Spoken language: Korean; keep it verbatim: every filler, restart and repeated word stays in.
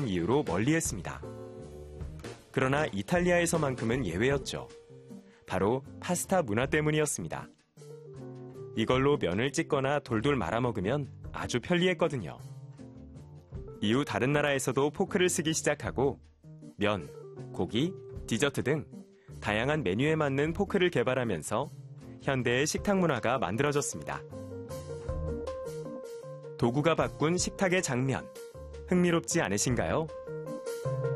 등등 이유로 멀리했습니다. 그러나 이탈리아에서만큼은 예외였죠. 바로 파스타 문화 때문이었습니다. 이걸로 면을 찢거나 돌돌 말아먹으면 아주 편리했거든요. 이후 다른 나라에서도 포크를 쓰기 시작하고 면, 고기, 디저트 등 다양한 메뉴에 맞는 포크를 개발하면서 현대의 식탁 문화가 만들어졌습니다. 도구가 바꾼 식탁의 장면, 흥미롭지 않으신가요?